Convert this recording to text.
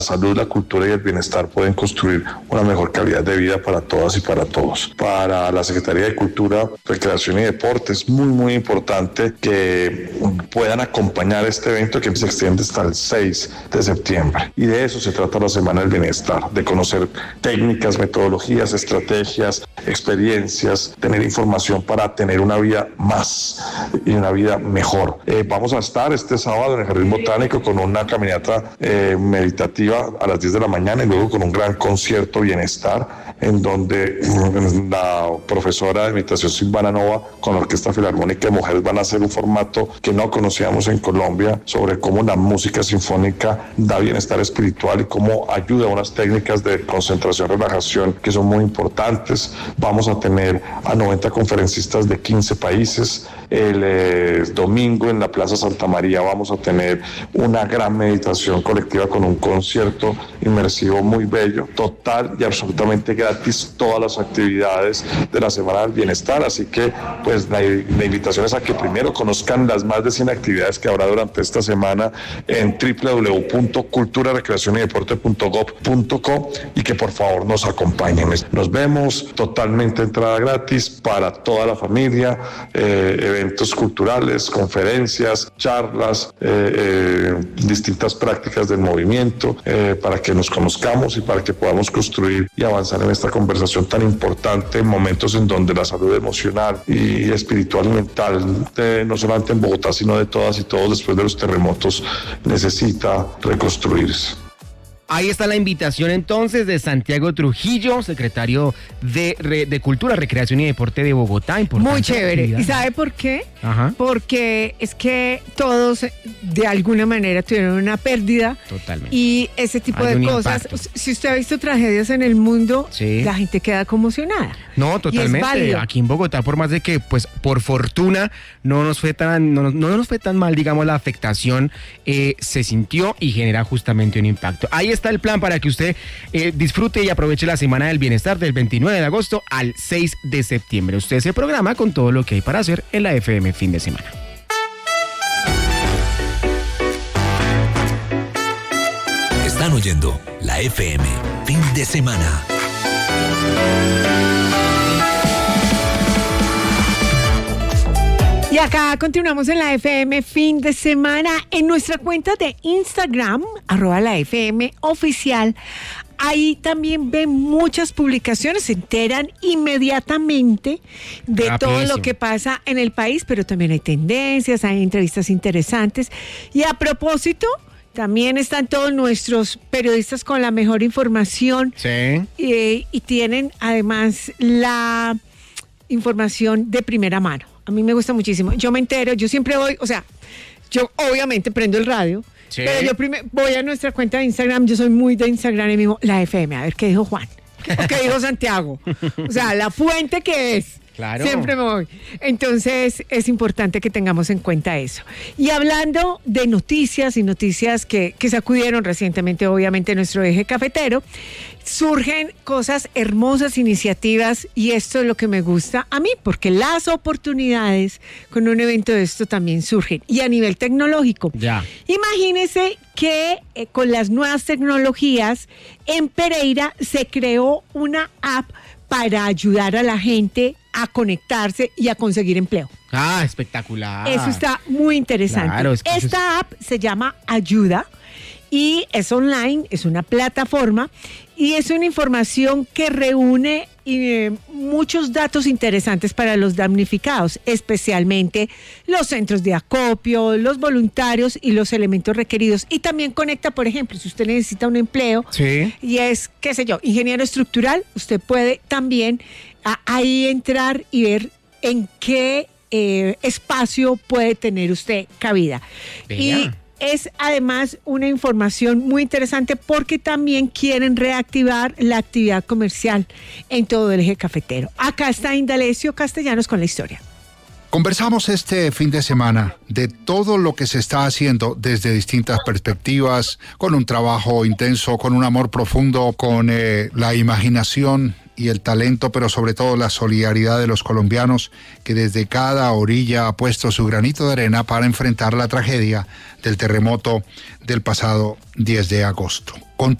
salud, la cultura y el bienestar pueden construir una mejor calidad de vida para todas y para todos. Para la Secretaría de Cultura, Recreación y Deporte es muy importante que puedan acompañar este evento que se extiende hasta el 6 de septiembre. Y de eso se trata la Semana del Bienestar, de conocer técnicas, metodologías, estrategias, experiencias, tener información para tener una vida más y una vida mejor. Vamos a estar este sábado en el Jardín Botánico con una caminata meditativa a las 10 de la mañana y luego con un gran concierto bienestar en donde la profesora de meditación Silvana Nova con la Orquesta Filarmónica de Mujeres van a hacer un formato que no conocíamos en Colombia sobre cómo la música sinfónica da bienestar espiritual y cómo ayuda a unas técnicas de concentración, relajación que son muy importantes. Vamos a tener a 90 conferencistas de 15 países. El domingo en la Plaza Santa María vamos a tener una gran meditación colectiva con un concierto inmersivo muy bello, total y absolutamente gratis, todas las actividades de la Semana del Bienestar, así que pues la invitación es a que primero conozcan las más de 100 actividades que habrá durante esta semana en www.cultura-recreación-y-deporte.gov.co y que por favor nos acompañen. Nos vemos, totalmente entrada gratis para toda la familia, eventos culturales, conferencias, charlas, distintas prácticas del movimiento, para que nos conozcamos y para que podamos construir y avanzar en esta conversación tan importante en momentos en donde la salud emocional y espiritual y mental, no solamente en Bogotá, sino de todas y todos después de los terremotos, necesita reconstruirse. Ahí está la invitación entonces de Santiago Trujillo, secretario de Cultura, Recreación y Deporte de Bogotá. Muy chévere. ¿Y sabe por qué? Ajá. Porque es que todos de alguna manera tuvieron una pérdida. Totalmente. Y ese tipo de cosas, si usted ha visto tragedias en el mundo, sí, la gente queda conmocionada. No, totalmente. Aquí en Bogotá, por más de que, pues, por fortuna, no nos fue tan mal, digamos, la afectación se sintió y genera justamente un impacto. Ahí está el plan para que usted disfrute y aproveche la Semana del Bienestar del 29 de agosto al 6 de septiembre. Usted se programa con todo lo que hay para hacer en la FM fin de semana. Están oyendo la FM fin de semana. Y acá continuamos en la FM fin de semana en nuestra cuenta de Instagram, @la_FM_oficial. Ahí también ven muchas publicaciones, se enteran inmediatamente de todo lo que pasa en el país, pero también hay tendencias, hay entrevistas interesantes. Y a propósito, también están todos nuestros periodistas con la mejor información. Sí. Y tienen además la información de primera mano. A mí me gusta muchísimo. Yo me entero, yo siempre voy, o sea, yo obviamente prendo el radio, sí, pero yo voy a nuestra cuenta de Instagram, yo soy muy de Instagram y me digo, la FM, a ver qué dijo Juan, qué dijo Santiago. O sea, la fuente que es. Claro. Siempre me voy. Entonces es importante que tengamos en cuenta eso. Y hablando de noticias y noticias que sacudieron recientemente, obviamente, nuestro eje cafetero, surgen cosas hermosas, iniciativas, y esto es lo que me gusta a mí, porque las oportunidades con un evento de esto también surgen. Y a nivel tecnológico, ya. Imagínense que con las nuevas tecnologías, en Pereira se creó una app para ayudar a la gente a conectarse y a conseguir empleo. Ah, espectacular. Eso está muy interesante. Claro, es que esta app se llama Ayuda y es online, es una plataforma y es una información que reúne muchos datos interesantes para los damnificados, especialmente los centros de acopio, los voluntarios y los elementos requeridos. Y también conecta, por ejemplo, si usted necesita un empleo, sí, y es, qué sé yo, ingeniero estructural, usted puede también ahí entrar y ver en qué espacio puede tener usted cabida. Vea. Y es además una información muy interesante porque también quieren reactivar la actividad comercial en todo el eje cafetero. Acá está Indalecio Castellanos con la historia. Conversamos este fin de semana de todo lo que se está haciendo desde distintas perspectivas, con un trabajo intenso, con un amor profundo, con la imaginación y el talento, pero sobre todo la solidaridad de los colombianos que desde cada orilla ha puesto su granito de arena para enfrentar la tragedia del terremoto del pasado 10 de agosto.